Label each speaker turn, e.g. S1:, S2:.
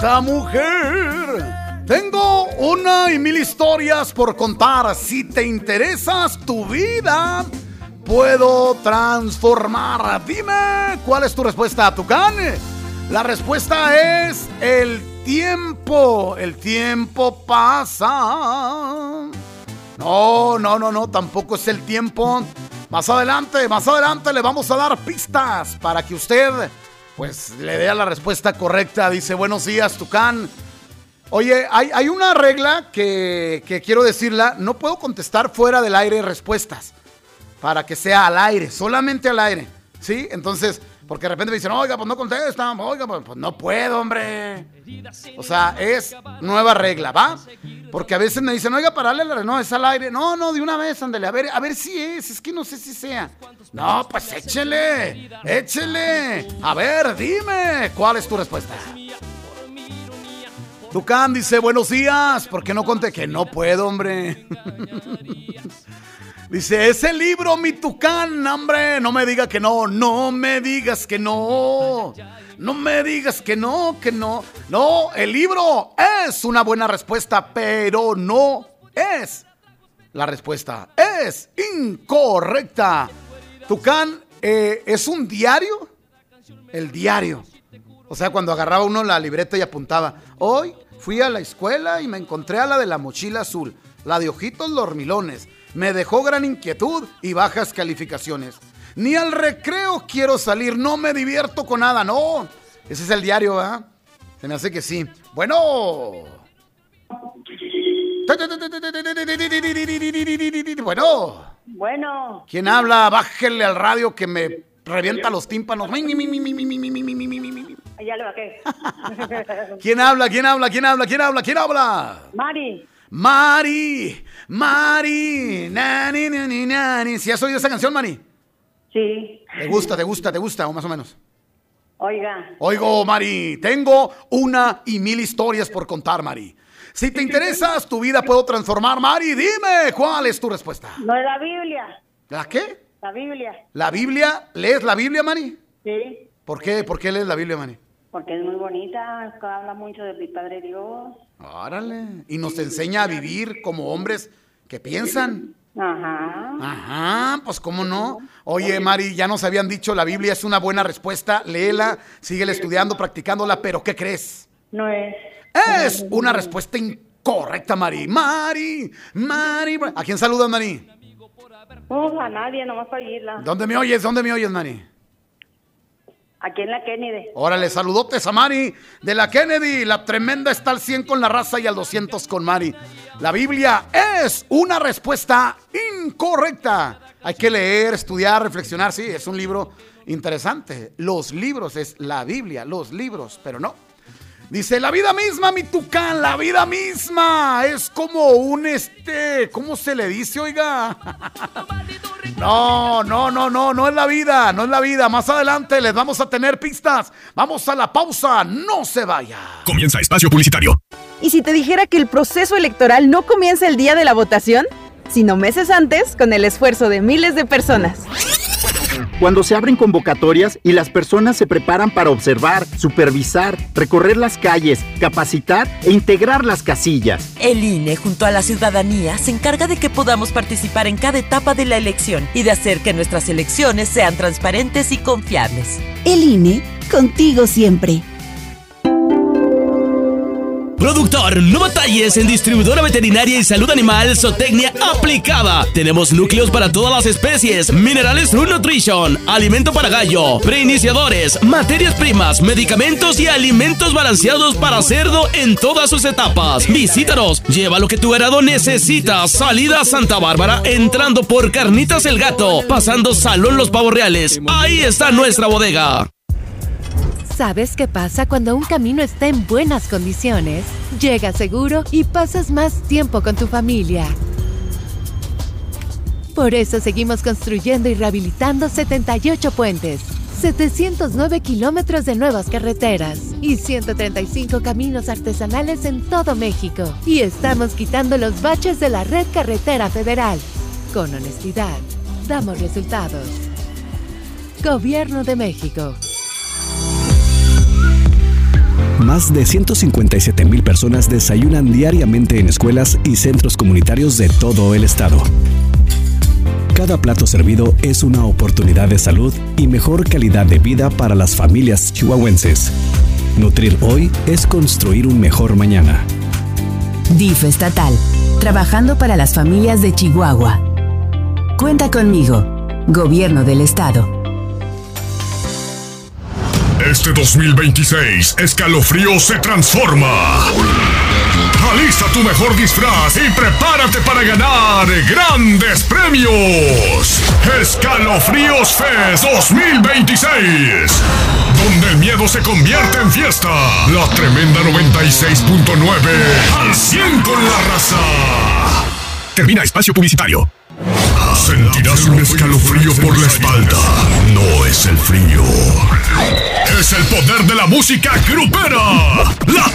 S1: correcta, mujer. Tengo una y mil historias por contar. Si te interesas, tu vida puedo transformar. Dime, ¿cuál es tu respuesta, Tucán? La respuesta es el tiempo. El tiempo pasa. No, tampoco es el tiempo. Más adelante le vamos a dar pistas para que usted, pues, le dé la respuesta correcta. Dice, buenos días, Tucán. Oye, hay una regla que quiero decirla. No puedo contestar fuera del aire respuestas. Para que sea al aire, solamente al aire. ¿Sí? Entonces, porque de repente me dicen, oiga, pues no contestan. Oiga, pues no puedo, hombre. O sea, es nueva regla, ¿va? Porque a veces me dicen, oiga, parale, no, es al aire. No, de una vez, ándale, a ver si es que no sé si sea. No, pues échele. A ver, dime, ¿cuál es tu respuesta? Tucán dice, buenos días. ¿Por qué no conté? Que no puedo, hombre. Dice, ese libro, mi Tucán, hombre, no me diga que no. No me digas que no. No me digas que no. No, el libro es una buena respuesta, pero no es la respuesta. Es incorrecta. Tucán, ¿es un diario? El diario. O sea, cuando agarraba uno la libreta y apuntaba. Hoy fui a la escuela y me encontré a la de la mochila azul, la de ojitos dormilones. Me dejó gran inquietud y bajas calificaciones. Ni al recreo quiero salir, no me divierto con nada, no. Ese es el diario, ¿verdad? Se me hace que sí. Bueno.
S2: Bueno.
S1: ¿Quién habla? Bájele al radio que me revienta los tímpanos.
S2: Ya le bajé.
S1: ¿Quién habla? Mari. Nani. ¿Sí has oído esa canción, Mari?
S2: Sí.
S1: ¿Te gusta, o más o menos?
S2: Oigo,
S1: Mari. Tengo una y mil historias por contar, Mari. Si te interesas, tu vida puedo transformar, Mari. Dime, ¿cuál es tu respuesta?
S2: No es la Biblia.
S1: ¿La qué?
S2: La Biblia.
S1: ¿La Biblia? ¿Lees la Biblia, Mari?
S2: Sí.
S1: ¿Por qué? ¿Por qué lees la Biblia, Mari?
S2: Porque es muy bonita, habla mucho de mi Padre Dios.
S1: Órale. Y nos enseña a vivir como hombres que piensan.
S2: Ajá,
S1: pues cómo no. Oye, Mari, ya nos habían dicho, la Biblia es una buena respuesta. Léela, síguela estudiando, practicándola, pero ¿qué crees?
S2: No es.
S1: Es una respuesta incorrecta, Mari. Mari. ¿A quién saludas, Mari?
S2: A nadie, nomás para oírla.
S1: ¿Dónde me oyes, Mari?
S2: Aquí en la Kennedy.
S1: Órale, saludotes a Mari de la Kennedy. La tremenda está al 100 con la raza y al 200 con Mari. La Biblia es una respuesta incorrecta. Hay que leer, estudiar, reflexionar. Sí, es un libro interesante. Los libros es la Biblia, los libros, pero no. Dice, la vida misma, mi Tucán, la vida misma. Es como un ¿cómo se le dice, oiga? No es la vida. Más adelante les vamos a tener pistas. Vamos a la pausa, no se vaya.
S3: Comienza Espacio Publicitario.
S4: ¿Y si te dijera que el proceso electoral no comienza el día de la votación, sino meses antes, con el esfuerzo de miles de personas?
S5: Cuando se abren convocatorias y las personas se preparan para observar, supervisar, recorrer las calles, capacitar e integrar las casillas.
S6: El INE, junto a la ciudadanía, se encarga de que podamos participar en cada etapa de la elección y de hacer que nuestras elecciones sean transparentes y confiables.
S7: El INE, contigo siempre.
S8: Productor, no batalles en distribuidora veterinaria y salud animal Zootecnia aplicada. Tenemos núcleos para todas las especies, minerales True Nutrition, alimento para gallo, preiniciadores, materias primas, medicamentos y alimentos balanceados para cerdo en todas sus etapas. Visítanos, lleva lo que tu ganado necesita. Salida Santa Bárbara, entrando por Carnitas el Gato, pasando Salón Los Pavos Reales. Ahí está nuestra bodega.
S9: ¿Sabes qué pasa cuando un camino está en buenas condiciones? Llegas seguro y pasas más tiempo con tu familia. Por eso seguimos construyendo y rehabilitando 78 puentes, 709 kilómetros de nuevas carreteras y 135 caminos artesanales en todo México. Y estamos quitando los baches de la red carretera federal. Con honestidad, damos resultados. Gobierno de México.
S3: Más de 157,000 personas desayunan diariamente en escuelas y centros comunitarios de todo el estado. Cada plato servido es una oportunidad de salud y mejor calidad de vida para las familias chihuahuenses. Nutrir hoy es construir un mejor mañana.
S7: DIF estatal, trabajando para las familias de Chihuahua. Cuenta conmigo, Gobierno del Estado.
S10: Este 2026, Escalofrío se transforma. Alista tu mejor disfraz y prepárate para ganar grandes premios. Escalofríos Fest 2026. Donde el miedo se convierte en fiesta. La tremenda 96.9. Al 100 con la raza. Termina espacio publicitario. Sentirás un escalofrío por la espalda. No es el frío. Es el poder de la música grupera. La